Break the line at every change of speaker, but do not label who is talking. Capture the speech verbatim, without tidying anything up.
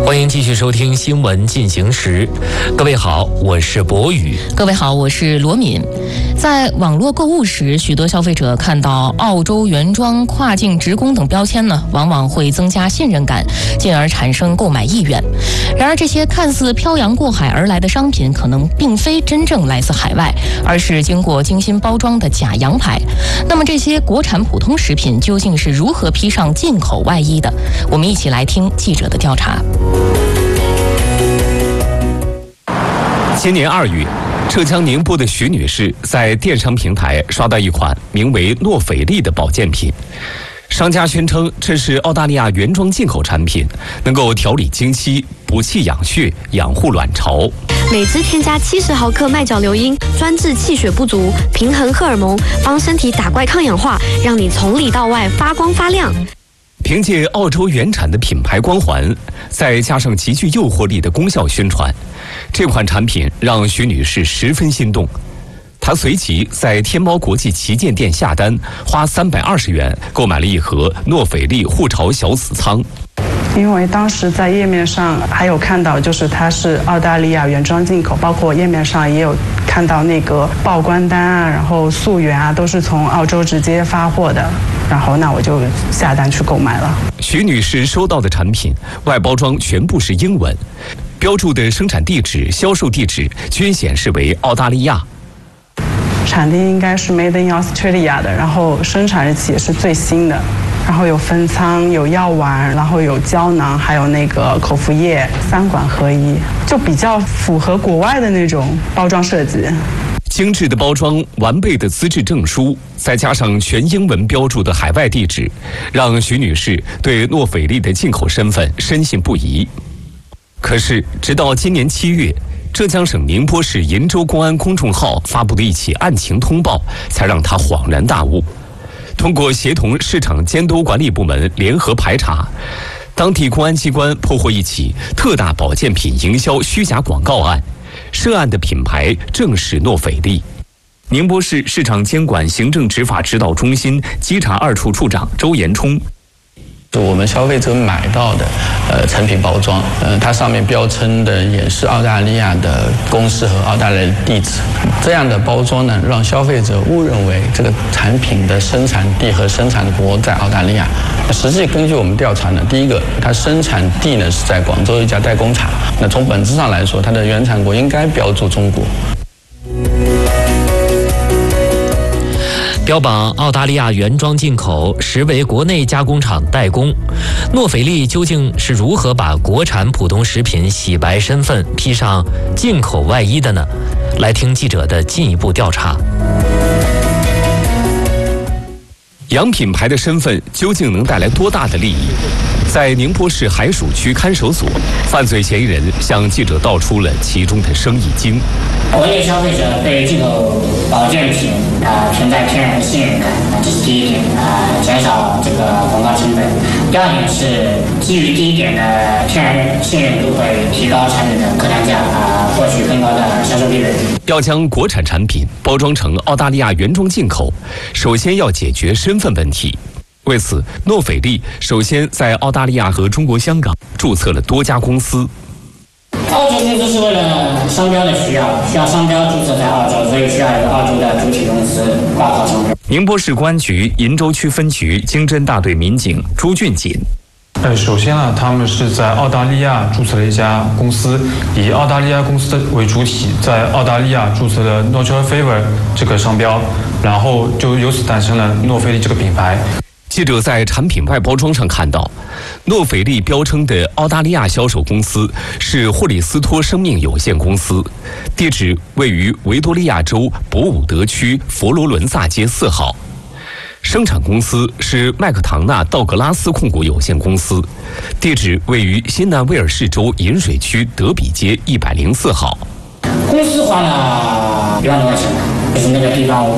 欢迎继续收听新闻进行时。各位好，我是博宇。
各位好，我是罗敏。在网络购物时，许多消费者看到澳洲原装、跨境直供等标签呢，往往会增加信任感，进而产生购买意愿。然而，这些看似漂洋过海而来的商品，可能并非真正来自海外，而是经过精心包装的假洋牌。那么，这些国产普通食品究竟是如何披上进口外衣的？我们一起来听记者的调查。
今年二月，浙江宁波的徐女士在电商平台刷到一款名为诺斐丽的保健品，商家宣称这是澳大利亚原装进口产品，能够调理经期、补气养血、养护卵巢。
每支添加七十毫克麦角硫因，专治气血不足，平衡荷尔蒙，帮身体打怪抗氧化，让你从里到外发光发亮。
凭借澳洲原产的品牌光环，再加上极具诱惑力的功效宣传，这款产品让徐女士十分心动。她随即在天猫国际旗舰店下单，花三百二十元购买了一盒诺斐丽护巢小紫仓。
因为当时在页面上还有看到，就是它是澳大利亚原装进口，包括页面上也有看到那个报关单啊，然后溯源啊，都是从澳洲直接发货的。然后那我就下单去购买了。
徐女士收到的产品外包装全部是英文，标注的生产地址、销售地址均显示为澳大利亚。
产地应该是 Made in Australia 的，然后生产日期也是最新的。然后有分仓、有药丸，然后有胶囊，还有那个口服液，三管合一，就比较符合国外的那种包装设计。
精致的包装、完备的资质证书，再加上全英文标注的海外地址，让徐女士对诺斐丽的进口身份深信不疑。可是，直到今年七月，浙江省宁波市鄞州公安公众号发布的一起案情通报，才让她恍然大悟。通过协同市场监督管理部门联合排查，当地公安机关破获一起特大保健品营销虚假广告案，涉案的品牌正是诺斐丽。宁波市市场监管行政执法指导中心稽查二处处长周延冲。
我们消费者买到的呃产品包装，呃，它上面标称的也是澳大利亚的公司和澳大利亚的地址，这样的包装呢，让消费者误认为这个产品的生产地和生产国在澳大利亚。实际根据我们调查呢，第一个，它生产地呢是在广州一家代工厂，那从本质上来说，它的原产国应该标注中国。
标榜澳大利亚原装进口，实为国内加工厂代工。诺斐丽究竟是如何把国产普通食品洗白身份披上进口外衣的呢？来听记者的进一步调查。洋品牌的身份究竟能带来多大的利益？在宁波市海曙区看守所，犯罪嫌疑人向记者道出了其中的生意经。
国内消费者对进口保健品啊、呃、存在天然的信任感，啊，这是第一点啊、呃，减少这个广告成本。第二点是基于第一点的天然信任度，会提高产品的客单价啊、呃，获取更高的销售利润。
要将国产产品包装成澳大利亚原装进口，首先要解决身份问题。为此，诺斐丽首先在澳大利亚和中国香港注册了多家公司。
澳洲公司是为了商标的需要，需要商标注册在澳洲，所以需要一个澳洲的主体公司挂靠商标。
宁波市公安局鄞州区分局经侦大队民警朱俊锦。
呃，首先呢，他们是在澳大利亚注册了一家公司，以澳大利亚公司为主体，在澳大利亚注册了 Natural Favor 这个商标，然后就由此诞生了诺斐丽这个品牌。
记者在产品外包装上看到，诺斐丽标称的澳大利亚销售公司是霍里斯托生命有限公司，地址位于维多利亚州博伍德区佛罗伦萨街四号。生产公司是麦克唐纳道格拉斯控股有限公司，地址位于新南威尔士州饮水区德比街一百零四号。
公司花了一万多块钱，就是那个地方。